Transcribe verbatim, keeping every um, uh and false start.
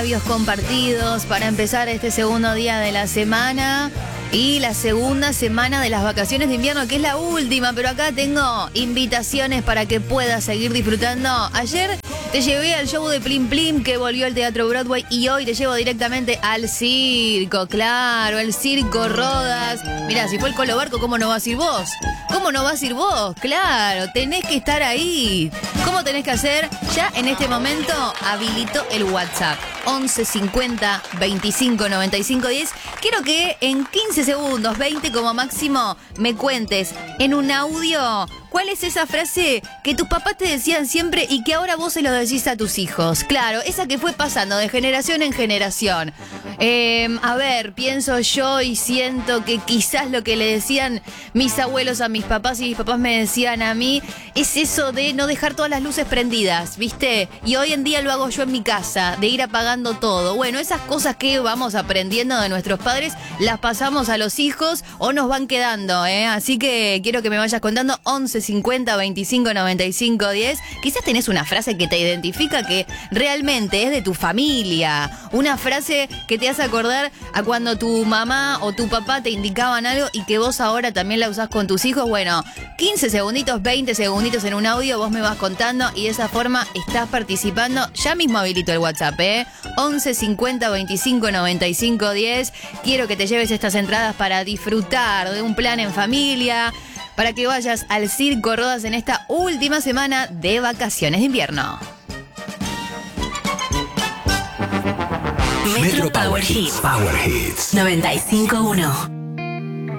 Labios compartidos para empezar este segundo día de la semana y la segunda semana de las vacaciones de invierno, que es la última, pero acá tengo invitaciones para que puedas seguir disfrutando. Ayer te llevé al show de Plim Plim, que volvió al Teatro Broadway, y hoy te llevo directamente al circo, claro, el Circo Rodas. Mirá, si fue el Colo Barco, ¿cómo no vas a ir vos? ¿Cómo no vas a ir vos? Claro, tenés que estar ahí. ¿Cómo tenés que hacer? Ya en este momento habilito el WhatsApp. once cincuenta veinticinco noventa y cinco diez. Quiero que en quince segundos, veinte como máximo, me cuentes en un audio cuál es esa frase que tus papás te decían siempre y que ahora vos se lo decís a tus hijos. Claro, esa que fue pasando de generación en generación. Eh, a ver, pienso yo y siento que quizás lo que le decían mis abuelos a mis papás y mis papás me decían a mí es eso de no dejar todas las luces prendidas, ¿viste? Y hoy en día lo hago yo en mi casa, de ir apagando todo. Bueno, esas cosas que vamos aprendiendo de nuestros padres las pasamos a los hijos o nos van quedando, ¿eh? Así que quiero que me vayas contando once cincuenta veinticinco noventa y cinco diez. Quizás tenés una frase que te identifica, que realmente es de tu familia. Una frase que te hace acordar a cuando tu mamá o tu papá te indicaban algo y que vos ahora también la usás con tus hijos. Bueno, quince segunditos, veinte segunditos en un audio, vos me vas contando y de esa forma estás participando. Ya mismo habilito el WhatsApp, ¿eh? once cincuenta veinticinco noventa y cinco diez. Quiero que te lleves estas entradas para disfrutar de un plan en familia, para que vayas al Circo Rodas en esta última semana de vacaciones de invierno. Metro Power Hits. Power Hits. noventa y cinco punto uno.